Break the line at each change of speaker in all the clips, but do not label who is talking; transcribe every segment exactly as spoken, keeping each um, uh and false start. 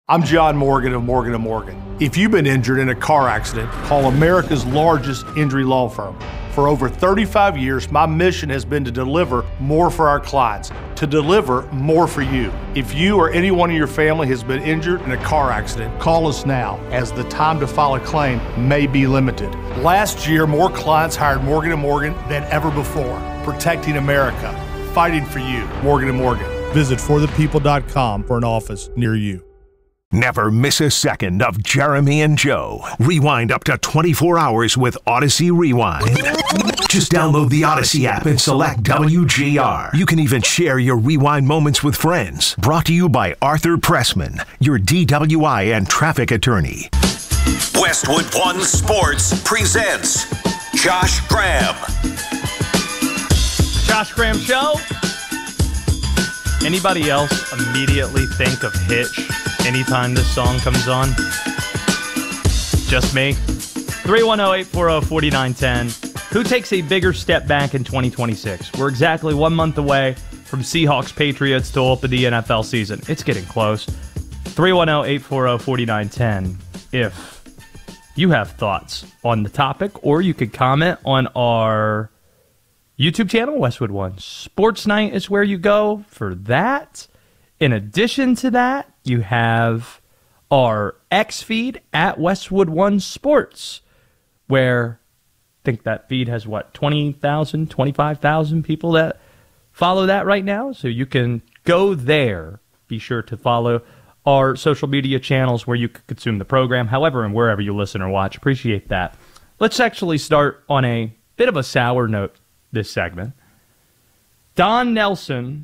I'm John Morgan of Morgan and Morgan. If you've been injured in a car accident, call America's largest injury law firm. For over thirty-five years, my mission has been to deliver more for our clients, to deliver more for you. If you or anyone in your family has been injured in a car accident, call us now, as the time to file a claim may be limited. Last year, more clients hired Morgan and Morgan than ever before, protecting America, fighting for you. Morgan and Morgan. Visit for the people dot com for an office near you.
Never miss a second of Jeremy and Joe. Rewind up to twenty-four hours with Odyssey Rewind. Just download the Odyssey app and select W G R. You can even share your rewind moments with friends. Brought to you by Arthur Pressman, your D W I and traffic attorney.
Westwood One Sports presents Josh Graham.
Josh Graham Show. Anybody else immediately think of Hitch anytime this song comes on? Just me. three one zero, eight four zero, four nine one zero. Who takes a bigger step back in twenty twenty-six? We're exactly one month away from Seahawks Patriots to open the N F L season. It's getting close. three one zero, eight four zero, four nine one zero if you have thoughts on the topic, or you could comment on our YouTube channel, Westwood One Sports Night is where you go for that. In addition to that, you have our X feed at Westwood One Sports, where I think that feed has, what, twenty thousand, twenty-five thousand people that follow that right now. So you can go there. Be sure to follow our social media channels where you can consume the program, however and wherever you listen or watch. Appreciate that. Let's actually start on a bit of a sour note this segment. Don Nelson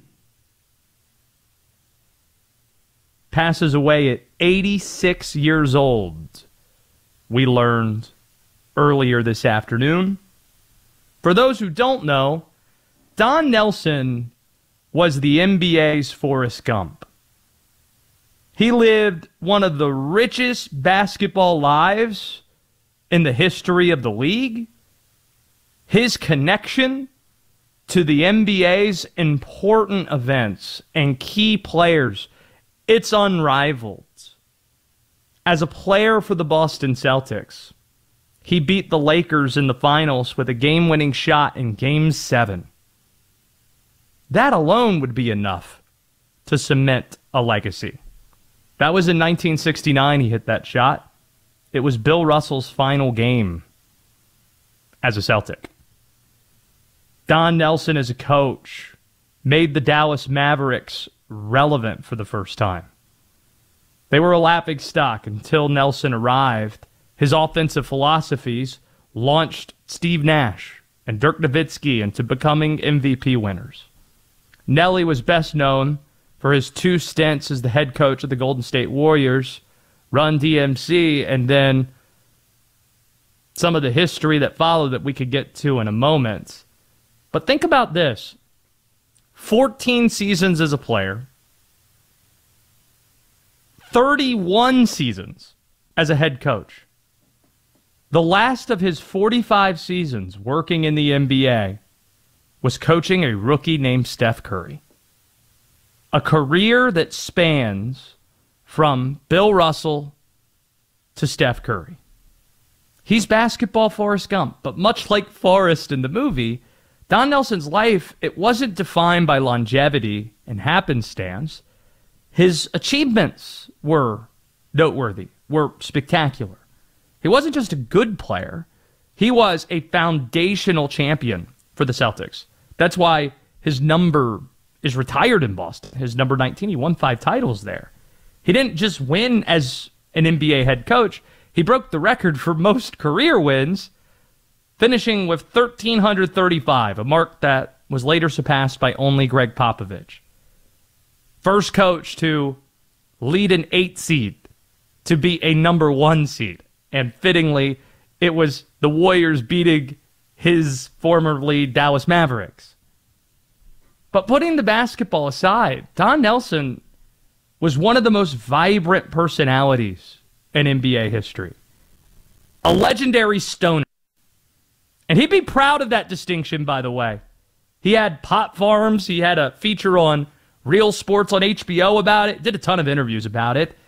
passes away at eighty-six years old. We learned earlier this afternoon. For those who don't know, Don Nelson was the N B A's Forrest Gump. He lived one of the richest basketball lives in the history of the league. His connection to the N B A's important events and key players, it's unrivaled. As a player for the Boston Celtics, he beat the Lakers in the finals with a game-winning shot in Game seven. That alone would be enough to cement a legacy. That was in nineteen sixty-nine he hit that shot. It was Bill Russell's final game as a Celtic. Don Nelson, as a coach, made the Dallas Mavericks relevant for the first time. They were a laughing stock until Nelson arrived. His offensive philosophies launched Steve Nash and Dirk Nowitzki into becoming M V P winners. Nelly was best known for his two stints as the head coach of the Golden State Warriors, Run D M C, and then some of the history that followed that we could get to in a moment. But think about this. fourteen seasons as a player, thirty-one seasons as a head coach. The last of his forty-five seasons working in the N B A was coaching a rookie named Steph Curry. A career that spans from Bill Russell to Steph Curry. He's basketball Forrest Gump, but much like Forrest in the movie, Don Nelson's life, it wasn't defined by longevity and happenstance. His achievements were noteworthy, were spectacular. He wasn't just a good player. He was a foundational champion for the Celtics. That's why his number is retired in Boston. His number nineteen, he won five titles there. He didn't just win as an N B A head coach. He broke the record for most career wins, finishing with one thousand three hundred thirty-five, a mark that was later surpassed by only Greg Popovich. First coach to lead an eight seed to be a number one seed. And fittingly, it was the Warriors beating his formerly Dallas Mavericks. But putting the basketball aside, Don Nelson was one of the most vibrant personalities in N B A history. A legendary stoner. And he'd be proud of that distinction, by the way. He had pot farms. He had a feature on Real Sports on H B O about it. Did a ton of interviews about it.